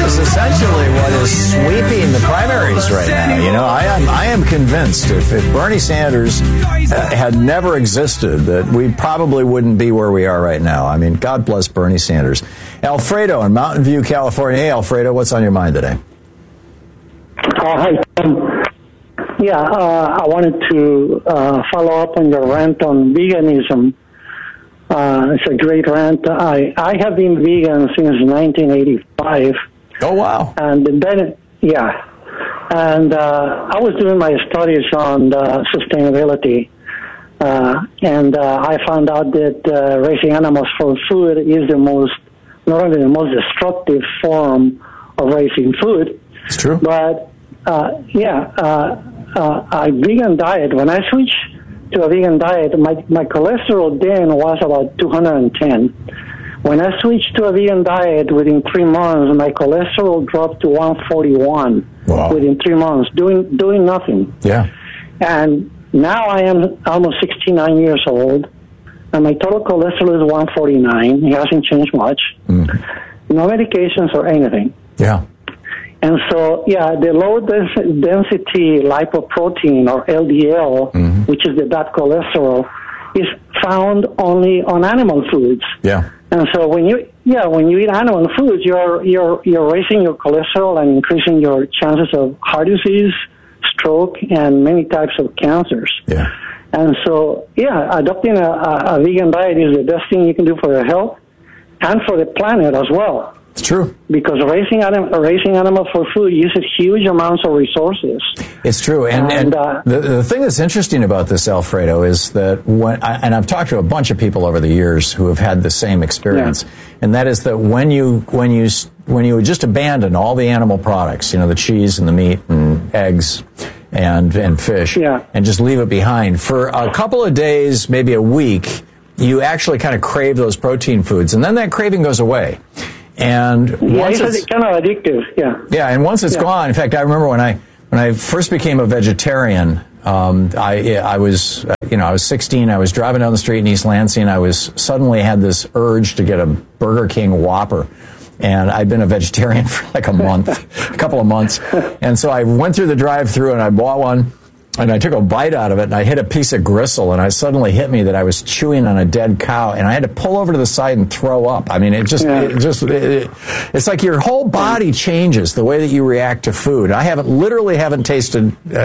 is essentially what is sweeping the primaries right now. You know, I am convinced if Bernie Sanders had never existed, that we probably wouldn't be where we are right now. I mean, God bless Bernie Sanders. Alfredo in Mountain View, California. Hey, Alfredo, what's on your mind today? Hi, Tom. Yeah, I wanted to follow up on your rant on veganism. It's a great rant. I have been vegan since 1985. Oh, wow. And then, yeah. And I was doing my studies on sustainability. And I found out that raising animals for food is not only the most destructive form of raising food. It's true. But, a vegan diet, when I switched to a vegan diet, my cholesterol then was about 210. When I switched to a vegan diet, within 3 months, my cholesterol dropped to 141. Wow. Within 3 months, doing nothing. Yeah. And now I am almost 69 years old, and my total cholesterol is 149. It hasn't changed much. No medications or anything. Yeah. And so, the low-density lipoprotein, or LDL, which is the bad cholesterol, is found only on animal foods. Yeah. And so when you eat animal foods, you're raising your cholesterol and increasing your chances of heart disease, stroke, and many types of cancers. Yeah. And so, adopting a vegan diet is the best thing you can do for your health and for the planet as well. It's true. Because raising animals for food uses huge amounts of resources. It's true. And the thing that's interesting about this, Alfredo, is that and I've talked to a bunch of people over the years who have had the same experience, and that is that when you just abandon all the animal products, you know, the cheese and the meat and eggs and fish, and just leave it behind for a couple of days, maybe a week, you actually kind of crave those protein foods, and then that craving goes away. And once it's kind of addictive. Yeah, and once it's gone. In fact, I remember when I first became a vegetarian, I was 16. I was driving down the street in East Lansing. I suddenly had this urge to get a Burger King Whopper. And I'd been a vegetarian for like a couple of months. And so I went through the drive-thru and I bought one. And I took a bite out of it, and I hit a piece of gristle, and it suddenly hit me that I was chewing on a dead cow, and I had to pull over to the side and throw up. I mean, it's like your whole body changes the way that you react to food. I haven't tasted